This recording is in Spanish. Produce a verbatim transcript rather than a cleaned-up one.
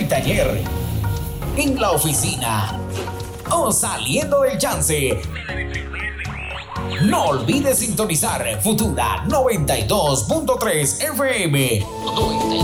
taller, en la oficina o saliendo del chance. No olvides sintonizar Futura noventa y dos punto tres F M.